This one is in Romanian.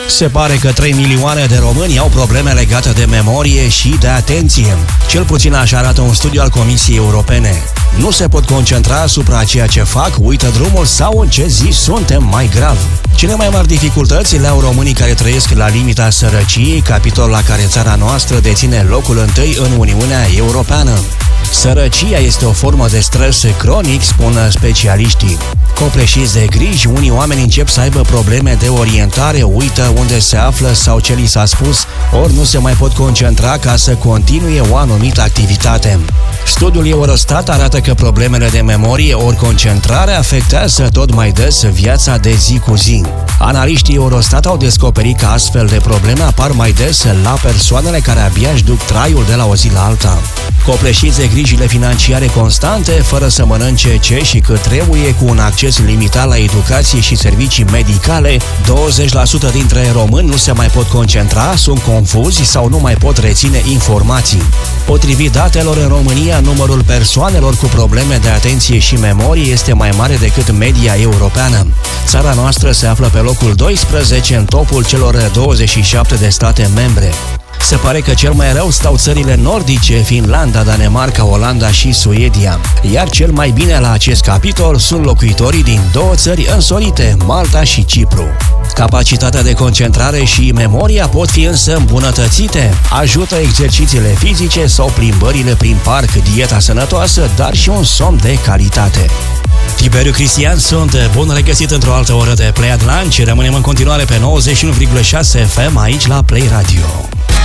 Se pare că 3 milioane de români au probleme legate de memorie și de atenție. Cel puțin așa arată un studiu al Comisiei Europene. Nu se pot concentra asupra ceea ce fac, uită drumul sau în ce zi suntem mai grav. Cele mai mari dificultăți le au românii care trăiesc la limita sărăciei, capitol la care țara noastră deține locul întâi în Uniunea Europeană. Sărăcia este o formă de stres cronic, spun specialiștii. Copleșiți de griji, unii oameni încep să aibă probleme de orientare, uită unde se află sau ce li s-a spus, ori nu se mai pot concentra ca să continue o anumită activitate. Studiul Eurostat arată că problemele de memorie ori concentrare afectează tot mai des viața de zi cu zi. Analiștii Eurostat au descoperit că astfel de probleme apar mai des la persoanele care abia își duc traiul de la o zi la alta. Copleșiți de grijile financiare constante, fără să mănânce ce și cât trebuie, cu un acces limitat la educație și servicii medicale, 20% dintre români nu se mai pot concentra, sunt confuzi sau nu mai pot reține informații. Potrivit datelor, în România, numărul persoanelor cu probleme de atenție și memorie este mai mare decât media europeană. Țara noastră se află pe locul 12 în topul celor 27 de state membre. Se pare că cel mai rău stau țările nordice, Finlanda, Danemarca, Olanda și Suedia. Iar cel mai bine la acest capitol sunt locuitorii din două țări însorite, Malta și Cipru. Capacitatea de concentrare și memoria pot fi însă îmbunătățite. Ajută exercițiile fizice sau plimbările prin parc, dieta sănătoasă, dar și un somn de calitate. Tiberiu Cristian sunt, bun regăsit într-o altă oră de Play at Lunch. Rămânem în continuare pe 91,6 FM aici la Play Radio.